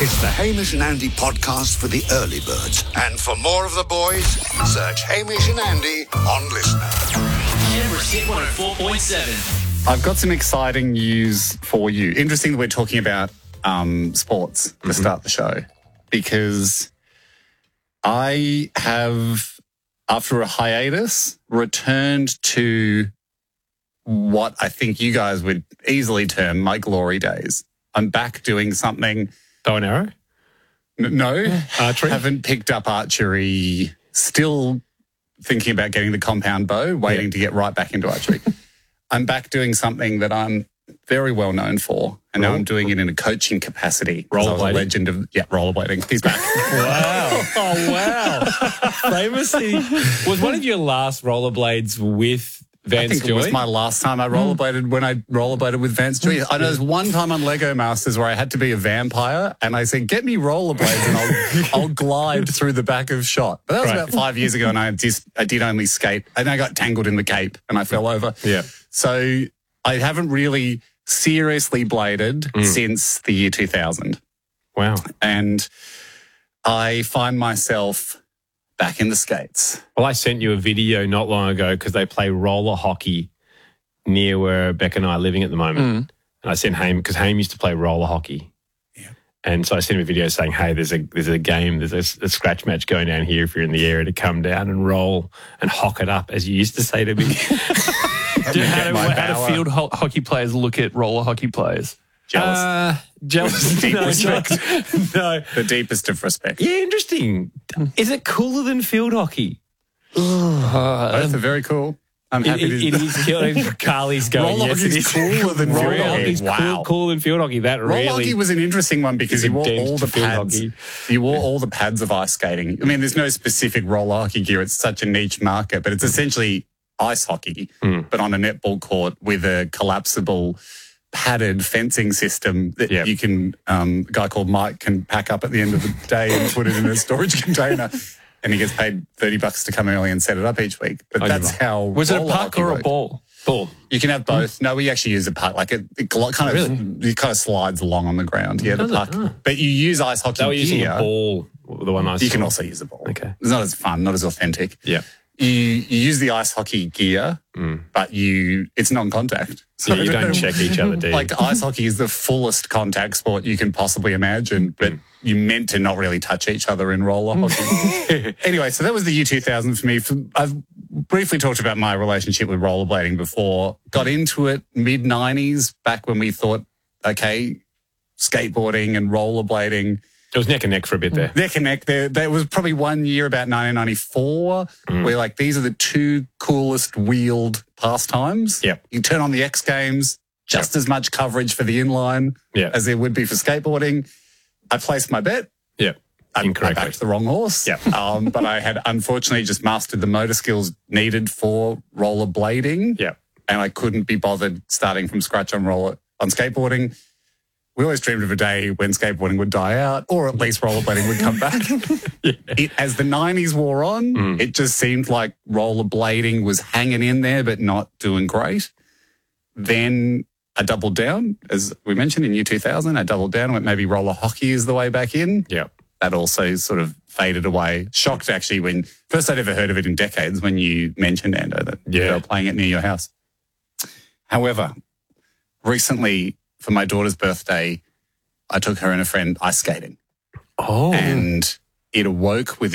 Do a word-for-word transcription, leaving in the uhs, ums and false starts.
It's the Hamish and Andy podcast for the early birds. And for more of the boys, search Hamish and Andy on Listener. Canberra Hit one oh four point seven. I've got some exciting news for you. Interesting that we're talking about um, sports to Mm-hmm. start the show, because I have, after a hiatus, returned to what I think you guys would easily term my glory days. I'm back doing something. Bow and arrow? N- no. Archery? Haven't picked up archery. Still thinking about getting the compound bow, waiting Yeah. to get right back into archery. I'm back doing something that I'm very well known for, and now Roll- I'm doing it in a coaching capacity. 'cause I was a Rollerblading? legend of, yeah, rollerblading. He's back. Wow. Oh, wow. Famously, was one of your last rollerblades with I Vance think Joy? it was my last time I rollerbladed when I rollerbladed with Vance Joy. I know there's one time on Lego Masters where I had to be a vampire, and I said, get me rollerblades and I'll, I'll glide through the back of shot. But that was Right. about five years ago, and I just I did only skate, and I got tangled in the cape and I fell over. Yeah. So I haven't really seriously bladed since the year two thousand. Wow. And I find myself back in the skates. Well, I sent you a video not long ago because they play roller hockey near where Becca and I are living at the moment. And I sent Haim, because Haim used to play roller hockey. Yeah. And so I sent him a video saying, hey, there's a there's a game, there's a, a scratch match going down here if you're in the area to come down and roll and hock it up, as you used to say to me. Let Do, me how, get do, my how do bower. field ho- hockey players look at roller hockey players? Jealous. Uh, jealous. Deep no, respect. no. no. The deepest of respect. Yeah, interesting. Is it cooler than field hockey? Both are very cool. I'm It, happy it, it to... is killing. Carly's going, Roller yes, it hockey's is. cooler than Roller field hockey. hockey's Wow. cool, cooler than field hockey. That Roller really... hockey was an interesting one because is you wore against all the field pads. hockey. You wore all the pads of ice skating. I mean, there's no specific roller hockey gear. It's such a niche market, but it's essentially ice hockey, Mm. but on a netball court with a collapsible padded fencing system that Yep. you can, um, a guy called Mike can pack up at the end of the day and put it in a storage container. And he gets paid thirty bucks to come early and set it up each week. But Oh, that's you're how Was it a roller puck hockey or a worked. ball? Ball. You can have both. No, we actually use a puck. Like it, it gl- kind of, Really? it kind of slides along on the ground. Yeah, the Does it? puck. Oh. But you use ice hockey They were using gear. a ball, the one I saw. You can also use a ball. Okay. It's not as fun, not as authentic. Yeah. You, you use the ice hockey gear, but you it's non-contact. So you don't check each other, do you? Like ice hockey is the fullest contact sport you can possibly imagine, but you meant to not really touch each other in roller hockey. Anyway, so that was the year two thousand for me. I've briefly talked about my relationship with rollerblading before. Got into it mid nineties, back when we thought, okay, skateboarding and rollerblading, It was neck and neck for a bit there. their connect. There, there was probably one year about nineteen ninety-four where like these are the two coolest wheeled pastimes. Yep. You turn on the X Games, just as much coverage for the inline Yeah. as there would be for skateboarding. I placed my bet. Yeah. I, I Incorrectly. backed the wrong horse. Yeah. Um, but I had unfortunately just mastered the motor skills needed for rollerblading. Yeah. And I couldn't be bothered starting from scratch on roller on skateboarding. We always dreamed of a day when skateboarding would die out, or at least rollerblading would come back. It, as the nineties wore on, it just seemed like rollerblading was hanging in there, but not doing great. Then I doubled down, as we mentioned in year two thousand. I doubled down and went maybe roller hockey is the way back in. Yeah. That also sort of faded away. Shocked actually when first I'd ever heard of it in decades when you mentioned, Ando, that Yeah. they were playing it near your house. However, recently for my daughter's birthday, I took her and a friend ice skating. Oh. And it awoke within